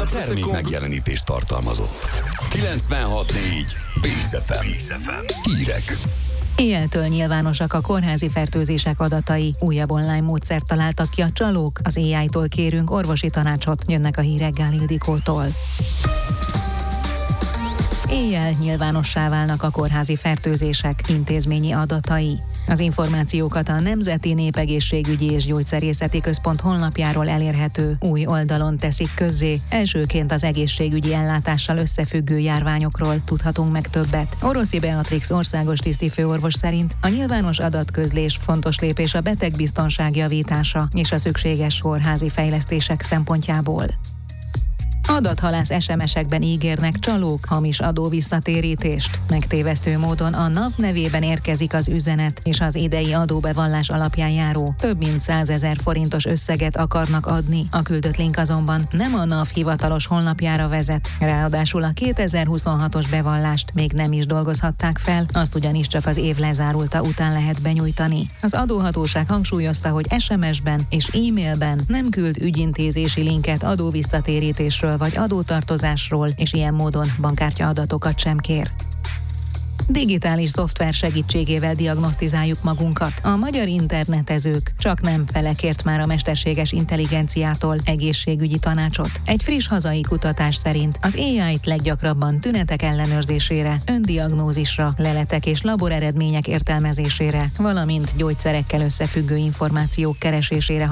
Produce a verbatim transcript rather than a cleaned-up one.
termék megjelenítést tartalmazott. kilencvenhat négy Bész ef em. Hírek. Éjjeltől nyilvánosak a kórházi fertőzések adatai. Újabb online módszert találtak ki a csalók. Az á i-tól kérünk orvosi tanácsot. Jönnek a hírek Gál Ildikótól. Éjjel nyilvánossá válnak a kórházi fertőzések intézményi adatai. Az információkat a Nemzeti Népegészségügyi és Gyógyszerészeti Központ honlapjáról elérhető új oldalon teszik közzé. Elsőként az egészségügyi ellátással összefüggő járványokról tudhatunk meg többet. Oroszi Beatrix országos tisztifőorvos szerint a nyilvános adatközlés fontos lépés a betegbiztonság javítása és a szükséges kórházi fejlesztések szempontjából. Adathalász es em es-ekben ígérnek csalók hamis adóvisszatérítést. Megtévesztő módon a NAV nevében érkezik az üzenet, és az idei adóbevallás alapján járó több mint százezer forintos összeget akarnak adni. A küldött link azonban nem a NAV hivatalos honlapjára vezet. Ráadásul a kétezer-huszonhatos bevallást még nem is dolgozhatták fel, azt ugyanis csak az év lezárulta után lehet benyújtani. Az adóhatóság hangsúlyozta, hogy es em es-ben és e-mailben nem küld ügyintézési linket adóvisszatérítésről vagy adótartozásról, és ilyen módon bankkártya adatokat sem kér. Digitális szoftver segítségével diagnosztizáljuk magunkat. A magyar internetezők csak nem felekért már a mesterséges intelligenciától egészségügyi tanácsot. Egy friss hazai kutatás szerint az á i-t leggyakrabban tünetek ellenőrzésére, öndiagnózisra, leletek és laboreredmények értelmezésére, valamint gyógyszerekkel összefüggő információk keresésére